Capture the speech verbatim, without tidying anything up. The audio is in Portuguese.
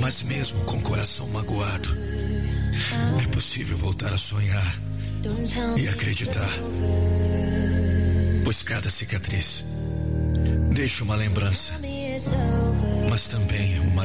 Mas mesmo com o coração magoado, é possível voltar a sonhar e acreditar. Pois cada cicatriz deixa uma lembrança, mas também uma